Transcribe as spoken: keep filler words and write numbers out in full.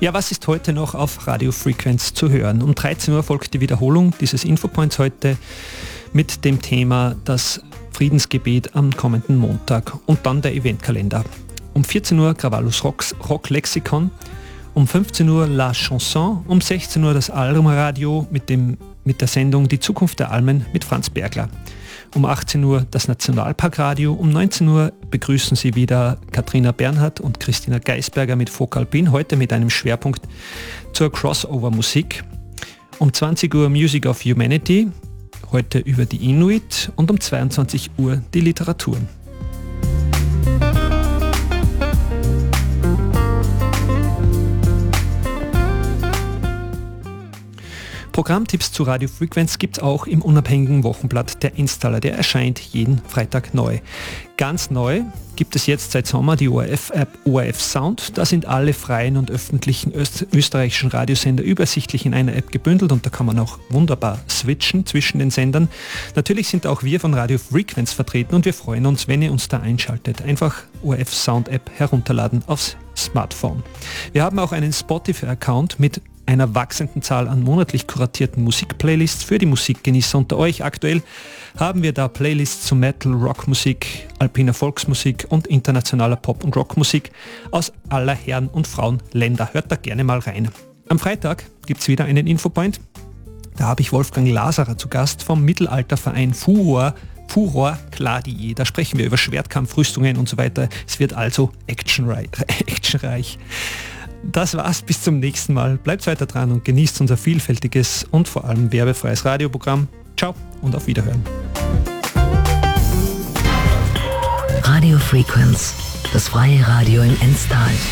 Ja, was ist heute noch auf Radio Frequenz zu hören? Um dreizehn Uhr folgt die Wiederholung dieses Infopoints heute mit dem Thema das Friedensgebet am kommenden Montag und dann der Eventkalender. Um vierzehn Uhr Krawallus Rocks, Rock Lexikon, um fünfzehn Uhr La Chanson, um sechzehn Uhr das Almradio mit, dem, mit der Sendung Die Zukunft der Almen mit Franz Bergler. Um achtzehn Uhr das Nationalparkradio, um neunzehn Uhr begrüßen Sie wieder Katrina Bernhardt und Christina Geisberger mit Vokalpin, heute mit einem Schwerpunkt zur Crossover-Musik. Um zwanzig Uhr Music of Humanity, heute über die Inuit, und um zweiundzwanzig Uhr die Literaturen. Programmtipps zu Radio Frequenz gibt es auch im unabhängigen Wochenblatt Der Installer. Der erscheint jeden Freitag neu. Ganz neu gibt es jetzt seit Sommer die O R F-App O R F Sound. Da sind alle freien und öffentlichen öst- österreichischen Radiosender übersichtlich in einer App gebündelt und da kann man auch wunderbar switchen zwischen den Sendern. Natürlich sind auch wir von Radio Frequenz vertreten und wir freuen uns, wenn ihr uns da einschaltet. Einfach O R F Sound App herunterladen aufs Smartphone. Wir haben auch einen Spotify-Account mit einer wachsenden Zahl an monatlich kuratierten Musikplaylists für die Musikgenießer unter euch. Aktuell haben wir da Playlists zu Metal, Rockmusik, alpiner Volksmusik und internationaler Pop- und Rockmusik aus aller Herren- und Frauenländer. Hört da gerne mal rein. Am Freitag gibt es wieder einen Infopoint. Da habe ich Wolfgang Lasarer zu Gast vom Mittelalterverein Furor, Furor Clardie. Da sprechen wir über Schwertkampf, Rüstungen und so weiter. Es wird also actionreich. actionreich. Das war's, bis zum nächsten Mal. Bleibt weiter dran und genießt unser vielfältiges und vor allem werbefreies Radioprogramm. Ciao und auf Wiederhören. Radio Frequenz, das freie Radio im Enstal.